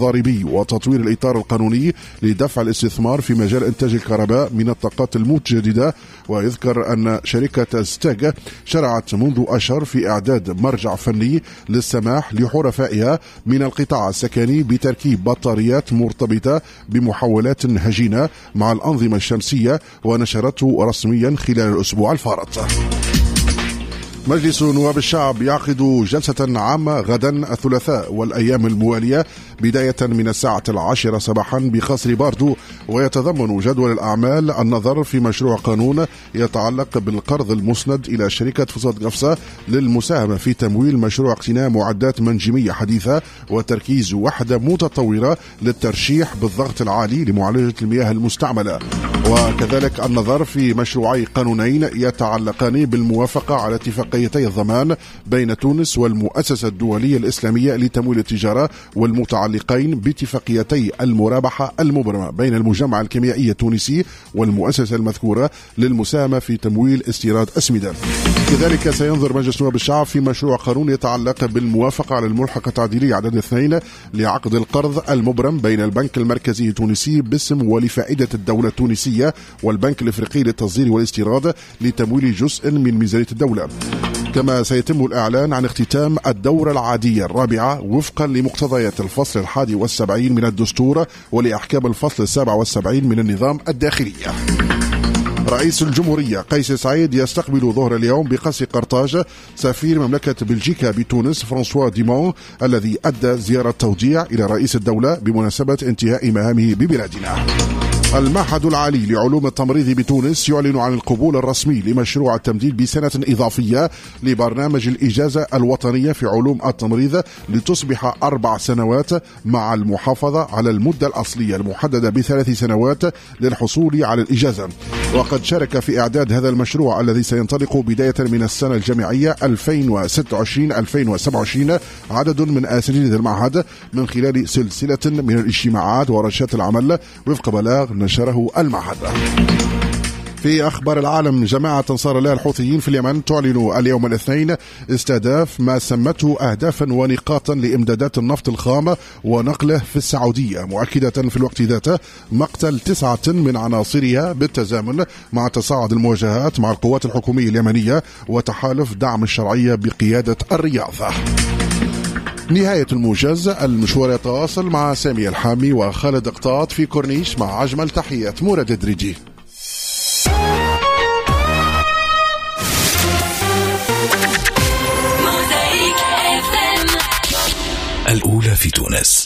الضريبي وتطوير الإطار القانوني لدفع الاستثمار في مجال إنتاج الكهرباء من الطاقات المتجددة. ويذكر أن شركة ستاغ شرعت منذ أشهر في إعداد مرجع فني للسماح لحرفائها من القطاع السكني بتركيب بطاريات مرتبطة بمحولات هجينة مع الأنظمة الشمسية، ونشرته رسميا خلال الأسبوع الفارط. مجلس نواب الشعب يعقد جلسة عامة غدا الثلاثاء والأيام الموالية بداية من الساعة 10 صباحا بقصر باردو، ويتضمن جدول الأعمال النظر في مشروع قانون يتعلق بالقرض المسند إلى شركة فساد قفصة للمساهمة في تمويل مشروع اقتناء معدات منجمية حديثة وتركيز وحدة متطورة للترشيح بالضغط العالي لمعالجة المياه المستعملة، وكذلك النظر في مشروعي قانونين يتعلقان بالموافقة على اتفاقيتي الضمان بين تونس والمؤسسة الدولية الإسلامية لتمويل التجارة، والمتعلقين باتفاقيتي المرابحة المبرمة بين المجمع الكيميائي التونسي والمؤسسة المذكورة للمساهمة في تمويل استيراد أسمدة. كذلك سينظر مجلس نواب الشعب في مشروع قانون يتعلق بالموافقة على الملحق التعديلي عدد 2 لعقد القرض المبرم بين البنك المركزي التونسي باسم ولفائدة الدولة التونسية والبنك الإفريقي للتصدير والاستيراد لتمويل جزء من ميزانية الدولة. كما سيتم الإعلان عن اختتام الدورة العادية الرابعة وفقا لمقتضيات الفصل 71 من الدستور ولأحكام الفصل 77 من النظام الداخلي. رئيس الجمهورية قيس سعيد يستقبل ظهر اليوم بقصر قرطاج سفير مملكة بلجيكا بتونس فرانسوا ديمون، الذي أدى زيارة توديع إلى رئيس الدولة بمناسبة انتهاء مهامه ببلادنا. المعهد العالي لعلوم التمريض بتونس يعلن عن القبول الرسمي لمشروع التمديد بسنة إضافية لبرنامج الإجازة الوطنية في علوم التمريض لتصبح 4 سنوات مع المحافظة على المدة الأصلية المحددة ب3 سنوات للحصول على الإجازة. وقد شارك في إعداد هذا المشروع الذي سينطلق بداية من السنة الجامعية 2026-2027 عدد من أساتذة المعهد من خلال سلسلة من الاجتماعات ورشات العمل وفق بلاغ نشره المعهد. في أخبار العالم، جماعة أنصار الله الحوثيين في اليمن تعلن اليوم الاثنين استهداف ما سمته أهدافا ونقاطا لإمدادات النفط الخام ونقله في السعودية، مؤكدة في الوقت ذاته مقتل 9 من عناصرها بالتزامن مع تصاعد المواجهات مع القوات الحكومية اليمنية وتحالف دعم الشرعية بقيادة الرياض. نهاية الموجز. المشوار يتواصل مع سامي الحامي وخالد قطاط في كورنيش مع أجمل تحيات مراد دريجي. الأولى في تونس.